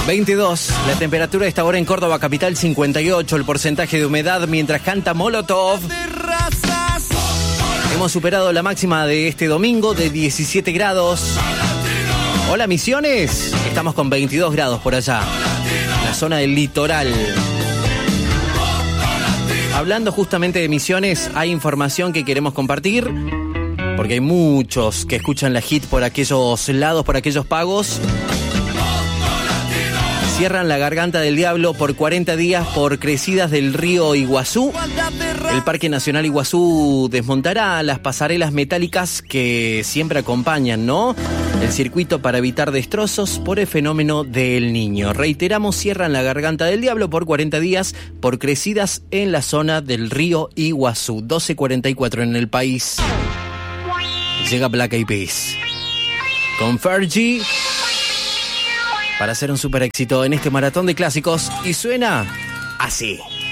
22, la temperatura a esta hora en Córdoba capital 58, el porcentaje de humedad mientras canta Molotov. Hemos superado la máxima de este domingo de 17 grados. Hola Misiones, estamos con 22 grados por allá, en la zona del litoral. Hablando justamente de Misiones, hay información que queremos compartir, porque hay muchos que escuchan la hit por aquellos lados, por aquellos pagos. Cierran la Garganta del Diablo por 40 días por crecidas del río Iguazú. El Parque Nacional Iguazú desmontará las pasarelas metálicas que siempre acompañan, ¿no?, el circuito para evitar destrozos por el fenómeno del Niño. Reiteramos, cierran la Garganta del Diablo por 40 días por crecidas en la zona del río Iguazú. 12:44 en el país. Llega Black Eyed Peas con Fergie para hacer un super éxito en este maratón de clásicos y suena así.